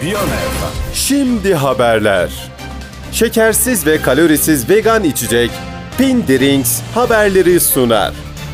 Viyana FM. Şimdi haberler. Şekersiz ve kalorisiz vegan içecek Pindrinks haberleri sunar.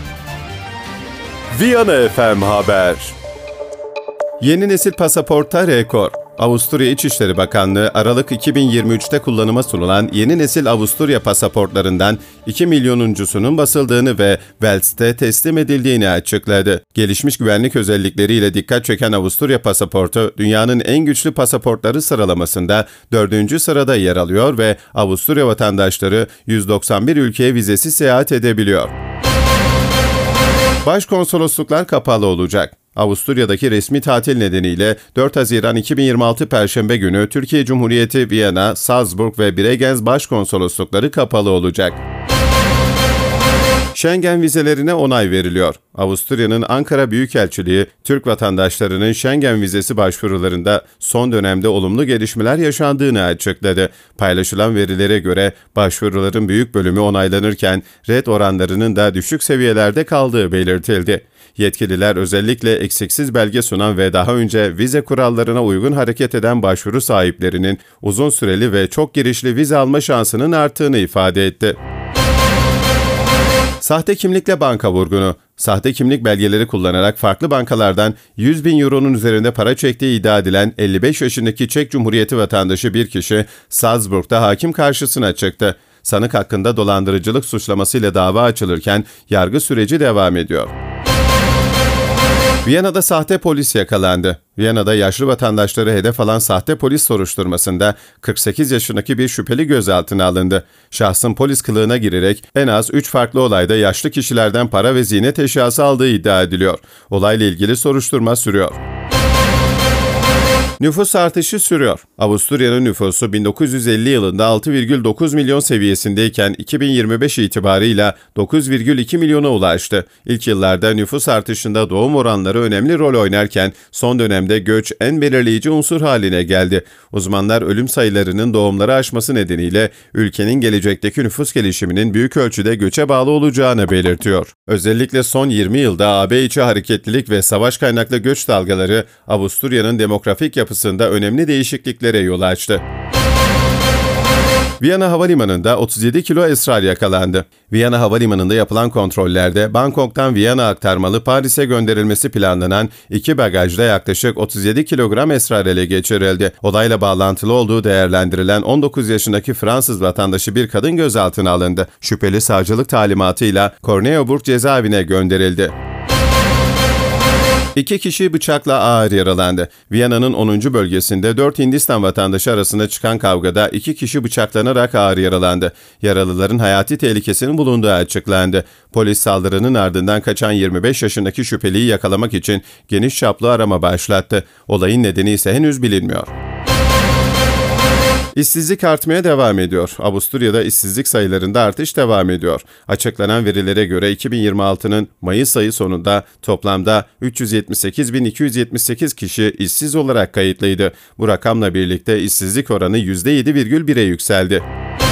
Viyana FM Haber. Yeni nesil pasaportta rekor. Avusturya İçişleri Bakanlığı, Aralık 2023'te kullanıma sunulan yeni nesil Avusturya pasaportlarından 2 milyonuncusunun basıldığını ve Wales'te teslim edildiğini açıkladı. Gelişmiş güvenlik özellikleriyle dikkat çeken Avusturya pasaportu, dünyanın en güçlü pasaportları sıralamasında 4. sırada yer alıyor ve Avusturya vatandaşları 191 ülkeye vizesiz seyahat edebiliyor. Başkonsolosluklar kapalı olacak. Avusturya'daki resmi tatil nedeniyle 4 Haziran 2026 Perşembe günü Türkiye Cumhuriyeti Viyana, Salzburg ve Bregenz başkonsoloslukları kapalı olacak. Schengen vizelerine onay veriliyor. Avusturya'nın Ankara Büyükelçiliği, Türk vatandaşlarının Schengen vizesi başvurularında son dönemde olumlu gelişmeler yaşandığını açıkladı. Paylaşılan verilere göre başvuruların büyük bölümü onaylanırken red oranlarının da düşük seviyelerde kaldığı belirtildi. Yetkililer özellikle eksiksiz belge sunan ve daha önce vize kurallarına uygun hareket eden başvuru sahiplerinin uzun süreli ve çok girişli vize alma şansının arttığını ifade etti. Sahte kimlikle banka vurgunu. Sahte kimlik belgeleri kullanarak farklı bankalardan 100 bin euronun üzerinde para çektiği iddia edilen 55 yaşındaki Çek Cumhuriyeti vatandaşı bir kişi Salzburg'da hakim karşısına çıktı. Sanık hakkında dolandırıcılık suçlamasıyla dava açılırken yargı süreci devam ediyor. Viyana'da sahte polis yakalandı. Viyana'da yaşlı vatandaşları hedef alan sahte polis soruşturmasında 48 yaşındaki bir şüpheli gözaltına alındı. Şahsın polis kılığına girerek en az 3 farklı olayda yaşlı kişilerden para ve ziynet eşyası aldığı iddia ediliyor. Olayla ilgili soruşturma sürüyor. Nüfus artışı sürüyor. Avusturya'nın nüfusu 1950 yılında 6,9 milyon seviyesindeyken 2025 itibarıyla 9,2 milyona ulaştı. İlk yıllarda nüfus artışında doğum oranları önemli rol oynarken son dönemde göç en belirleyici unsur haline geldi. Uzmanlar ölüm sayılarının doğumları aşması nedeniyle ülkenin gelecekteki nüfus gelişiminin büyük ölçüde göçe bağlı olacağını belirtiyor. Özellikle son 20 yılda AB içi hareketlilik ve savaş kaynaklı göç dalgaları Avusturya'nın demografik yapısında önemli değişikliklere yol açtı. Viyana Havalimanı'nda 37 kilo esrar yakalandı. Viyana Havalimanı'nda yapılan kontrollerde Bangkok'tan Viyana aktarmalı Paris'e gönderilmesi planlanan 2 bagajda yaklaşık 37 kilogram esrar ele geçirildi. Olayla bağlantılı olduğu değerlendirilen 19 yaşındaki Fransız vatandaşı bir kadın gözaltına alındı. Şüpheli savcılık talimatıyla Corneilloburg cezaevine gönderildi. 2 kişi bıçakla ağır yaralandı. Viyana'nın 10. bölgesinde 4 Hindistan vatandaşı arasında çıkan kavgada 2 kişi bıçaklanarak ağır yaralandı. Yaralıların hayati tehlikesinin bulunduğu açıklandı. Polis saldırının ardından kaçan 25 yaşındaki şüpheliyi yakalamak için geniş çaplı arama başlattı. Olayın nedeni ise henüz bilinmiyor. İşsizlik artmaya devam ediyor. Avusturya'da işsizlik sayılarında artış devam ediyor. Açıklanan verilere göre 2026'nın Mayıs ayı sonunda toplamda 378.278 kişi işsiz olarak kayıtlıydı. Bu rakamla birlikte işsizlik oranı %7,1'e yükseldi.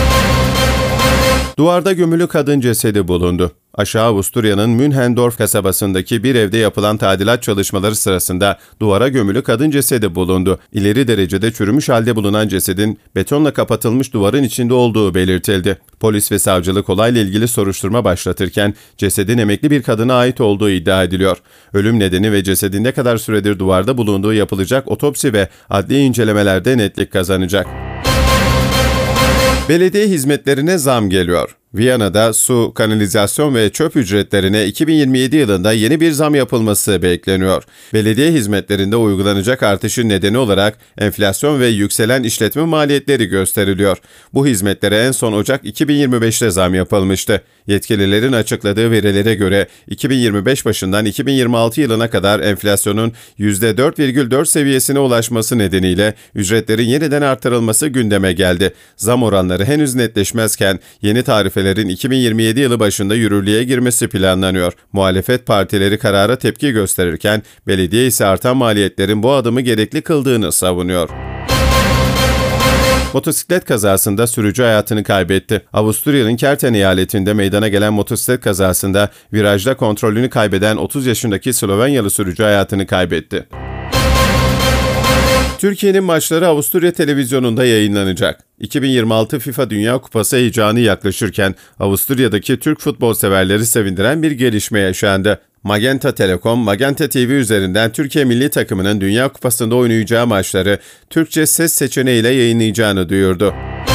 Duvarda gömülü kadın cesedi bulundu. Aşağı Avusturya'nın Münhendorf kasabasındaki bir evde yapılan tadilat çalışmaları sırasında duvara gömülü kadın cesedi bulundu. İleri derecede çürümüş halde bulunan cesedin betonla kapatılmış duvarın içinde olduğu belirtildi. Polis ve savcılık olayla ilgili soruşturma başlatırken cesedin emekli bir kadına ait olduğu iddia ediliyor. Ölüm nedeni ve cesedin ne kadar süredir duvarda bulunduğu yapılacak otopsi ve adli incelemelerde netlik kazanacak. Belediye hizmetlerine zam geliyor. Viyana'da su, kanalizasyon ve çöp ücretlerine 2027 yılında yeni bir zam yapılması bekleniyor. Belediye hizmetlerinde uygulanacak artışın nedeni olarak enflasyon ve yükselen işletme maliyetleri gösteriliyor. Bu hizmetlere en son Ocak 2025'te zam yapılmıştı. Yetkililerin açıkladığı verilere göre 2025 başından 2026 yılına kadar enflasyonun %4,4 seviyesine ulaşması nedeniyle ücretlerin yeniden artırılması gündeme geldi. Zam oranları henüz netleşmezken yeni tarifelerin 2027 yılı başında yürürlüğe girmesi planlanıyor. Muhalefet partileri karara tepki gösterirken belediye ise artan maliyetlerin bu adımı gerekli kıldığını savunuyor. Motosiklet kazasında sürücü hayatını kaybetti. Avusturya'nın Kerten eyaletinde meydana gelen motosiklet kazasında virajda kontrolünü kaybeden 30 yaşındaki Slovenyalı sürücü hayatını kaybetti. Türkiye'nin maçları Avusturya televizyonunda yayınlanacak. 2026 FIFA Dünya Kupası heyecanı yaklaşırken Avusturya'daki Türk futbol severleri sevindiren bir gelişme yaşandı. Magenta Telekom, Magenta TV üzerinden Türkiye milli takımının Dünya Kupası'nda oynayacağı maçları Türkçe ses seçeneğiyle yayınlayacağını duyurdu.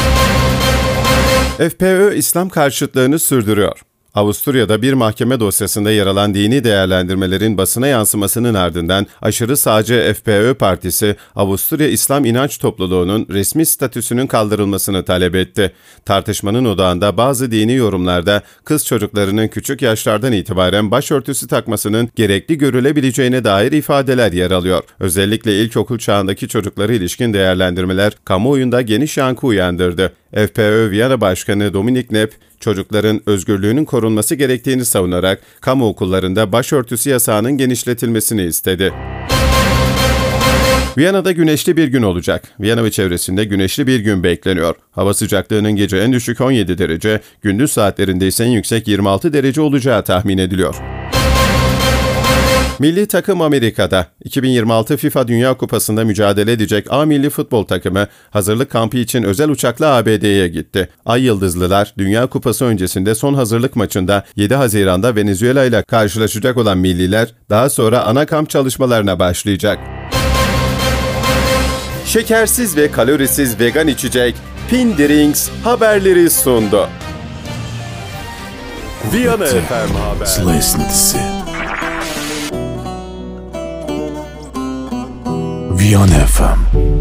FPÖ İslam karşıtlığını sürdürüyor. Avusturya'da bir mahkeme dosyasında yer alan dini değerlendirmelerin basına yansımasının ardından aşırı sağcı FPÖ partisi, Avusturya İslam İnanç Topluluğu'nun resmi statüsünün kaldırılmasını talep etti. Tartışmanın odağında bazı dini yorumlarda kız çocuklarının küçük yaşlardan itibaren başörtüsü takmasının gerekli görülebileceğine dair ifadeler yer alıyor. Özellikle ilkokul çağındaki çocuklara ilişkin değerlendirmeler kamuoyunda geniş yankı uyandırdı. FPÖ Viyana Başkanı Dominik Knepp, çocukların özgürlüğünün korunması gerektiğini savunarak kamu okullarında başörtüsü yasağının genişletilmesini istedi. Viyana'da güneşli bir gün olacak. Viyana ve çevresinde güneşli bir gün bekleniyor. Hava sıcaklığının gece en düşük 17 derece, gündüz saatlerinde ise en yüksek 26 derece olacağı tahmin ediliyor. Milli takım Amerika'da. 2026 FIFA Dünya Kupası'nda mücadele edecek A milli futbol takımı hazırlık kampı için özel uçakla ABD'ye gitti. Ay Yıldızlılar, Dünya Kupası öncesinde son hazırlık maçında 7 Haziran'da Venezuela ile karşılaşacak olan milliler daha sonra ana kamp çalışmalarına başlayacak. Şekersiz ve kalorisiz vegan içecek Pindrinks haberleri sundu. Viyana FM Haber. Sıla esintisi. Viyana FM.